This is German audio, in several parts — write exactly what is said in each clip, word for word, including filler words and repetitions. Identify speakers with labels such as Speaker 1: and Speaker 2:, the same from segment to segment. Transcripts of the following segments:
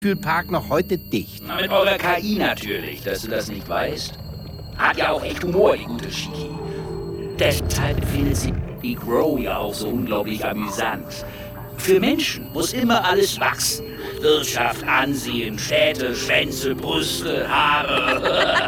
Speaker 1: Park noch heute dicht.
Speaker 2: Na, mit eurer K I natürlich, dass du das nicht weißt. Hat ja auch echt Humor, die gute Shiki. Deshalb findet sie die Grow ja auch so unglaublich amüsant. Für Menschen muss immer alles wachsen. Wirtschaft, Ansehen, Städte, Schwänze, Brüste, Haare.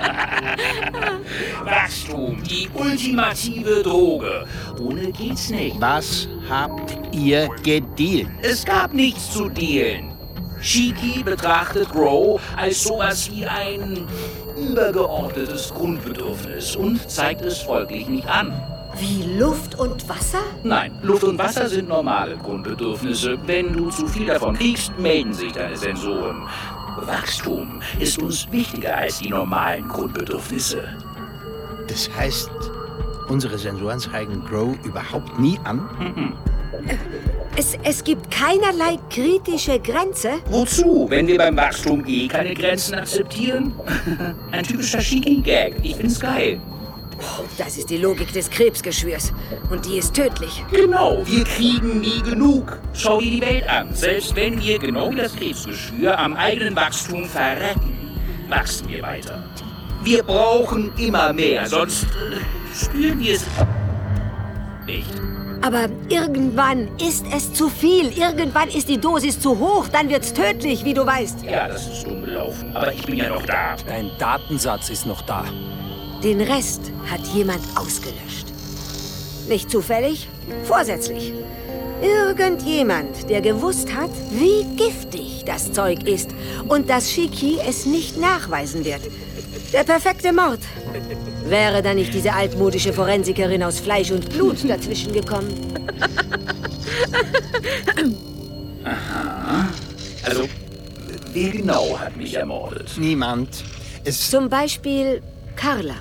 Speaker 2: Wachstum, die ultimative Droge. Ohne geht's nicht.
Speaker 1: Was habt ihr gedealt?
Speaker 2: Es gab nichts zu dealen. Shiki betrachtet Grow als sowas wie ein übergeordnetes Grundbedürfnis und zeigt es folglich nicht an.
Speaker 3: Wie Luft und Wasser?
Speaker 2: Nein, Luft und Wasser sind normale Grundbedürfnisse. Wenn du zu viel davon kriegst, melden sich deine Sensoren. Wachstum ist uns wichtiger als die normalen Grundbedürfnisse.
Speaker 1: Das heißt, unsere Sensoren zeigen Grow überhaupt nie an?
Speaker 2: Mhm.
Speaker 3: Es, es gibt keinerlei kritische Grenze?
Speaker 2: Wozu, wenn wir beim Wachstum eh keine Grenzen akzeptieren? Ein typischer Shiki-Gag. Ich find's geil.
Speaker 3: Das ist die Logik des Krebsgeschwürs. Und die ist tödlich.
Speaker 2: Genau, wir kriegen nie genug. Schau dir die Welt an. Selbst wenn wir, genau wie das Krebsgeschwür, am eigenen Wachstum verrecken, wachsen wir weiter. Wir brauchen immer mehr, sonst äh, spüren wir es nicht.
Speaker 3: Aber irgendwann ist es zu viel. Irgendwann ist die Dosis zu hoch. Dann wird's tödlich, wie du weißt.
Speaker 2: Ja, das ist dumm gelaufen. Aber ich bin ja noch da.
Speaker 4: Dein Datensatz ist noch da.
Speaker 3: Den Rest hat jemand ausgelöscht. Nicht zufällig, vorsätzlich. Irgendjemand, der gewusst hat, wie giftig das Zeug ist und dass Shiki es nicht nachweisen wird. Der perfekte Mord. Wäre da nicht diese altmodische Forensikerin aus Fleisch und Blut dazwischen gekommen?
Speaker 2: Aha. Also, wer genau hat mich ermordet?
Speaker 1: Niemand. Es
Speaker 3: Zum Beispiel Carla.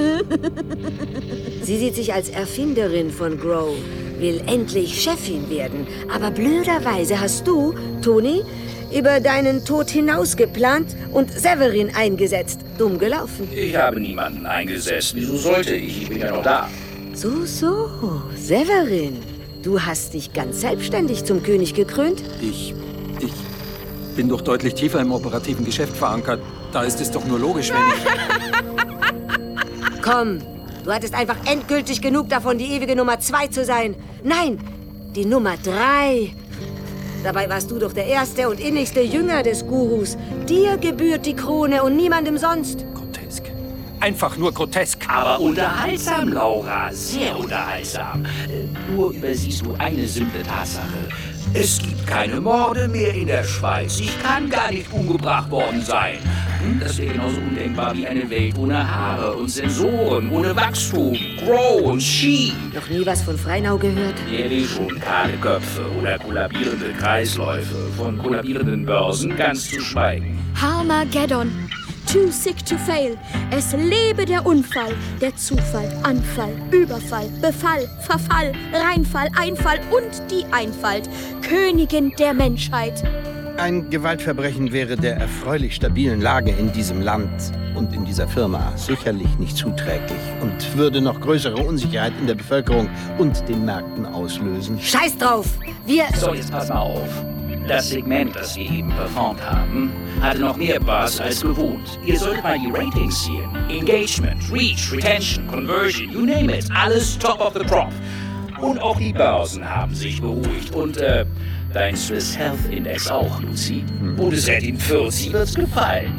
Speaker 3: Sie sieht sich als Erfinderin von Grow, will endlich Chefin werden. Aber blöderweise hast du, Toni, über deinen Tod hinaus geplant und Severin eingesetzt. Dumm gelaufen.
Speaker 2: Ich habe niemanden eingesetzt. Wieso sollte ich? Ich bin ja noch da.
Speaker 3: So, so, Severin. Du hast dich ganz selbstständig zum König gekrönt?
Speaker 4: Ich, ich bin doch deutlich tiefer im operativen Geschäft verankert. Da ist es doch nur logisch, wenn ich...
Speaker 3: Komm, du hattest einfach endgültig genug davon, die ewige Nummer zwei zu sein. Nein, die Nummer drei. Dabei warst du doch der erste und innigste Jünger des Gurus. Dir gebührt die Krone und niemandem sonst.
Speaker 4: Grotesk. Einfach nur grotesk.
Speaker 2: Aber unterhaltsam, Laura. Sehr unterhaltsam. Äh, Nur übersiehst du eine simple Tatsache. Es gibt keine Morde mehr in der Schweiz. Ich kann gar nicht umgebracht worden sein. Hm, Das wäre genauso undenkbar wie eine Welt ohne Haare und Sensoren, ohne Wachstum, Grow und Ski.
Speaker 3: Noch nie was von Freinau gehört?
Speaker 2: Wer will schon kahle Köpfe oder kollabierende Kreisläufe, von kollabierenden Börsen ganz zu schweigen.
Speaker 5: Harmageddon. Too sick to fail. Es lebe der Unfall, der Zufall, Anfall, Überfall, Befall, Verfall, Reinfall, Einfall und die Einfalt. Königin der Menschheit.
Speaker 1: Ein Gewaltverbrechen wäre der erfreulich stabilen Lage in diesem Land und in dieser Firma sicherlich nicht zuträglich und würde noch größere Unsicherheit in der Bevölkerung und den Märkten auslösen.
Speaker 3: Scheiß drauf! Wir...
Speaker 2: So, jetzt pass mal auf. Das Segment, das wir eben performt haben, hatte noch mehr Buzz als gewohnt. Ihr solltet mal die Ratings sehen. Engagement, Reach, Retention, Conversion, you name it. Alles top of the crop. Und auch die Börsen haben sich beruhigt. Und, äh, dein Swiss Health Index auch, Lucy. Und es hätte ihm vierzig wird's gefallen.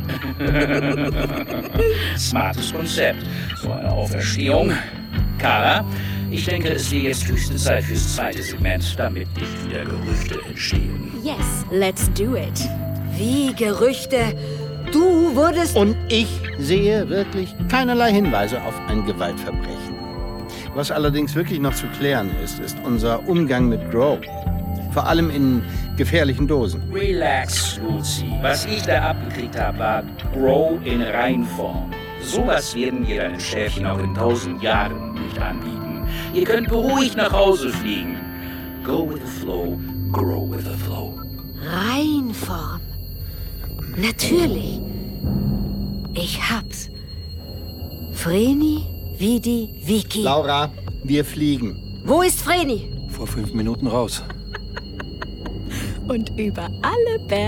Speaker 2: Smartes Konzept. So eine Auferstehung. Carla, ich denke, es wäre jetzt höchste Zeit fürs zweite Segment, damit nicht wieder Gerüchte entstehen.
Speaker 5: Yes, let's do it.
Speaker 3: Wie Gerüchte? Du wurdest...
Speaker 1: Und ich sehe wirklich keinerlei Hinweise auf ein Gewaltverbrechen. Was allerdings wirklich noch zu klären ist, ist unser Umgang mit Grow. Vor allem in gefährlichen Dosen.
Speaker 2: Relax, Lucy. Was ich da abgekriegt habe, war Grow in Reinform. Sowas werden wir deinen Schäfchen auch in tausend Jahren nicht anbieten. Ihr könnt beruhigt nach Hause fliegen. Go with the flow, grow with the flow.
Speaker 3: Reinform. Natürlich. Ich hab's. Vreni, Vidi, Vicky.
Speaker 1: Laura, wir fliegen.
Speaker 3: Wo ist Vreni?
Speaker 4: Vor fünf Minuten raus.
Speaker 5: Und über alle Berge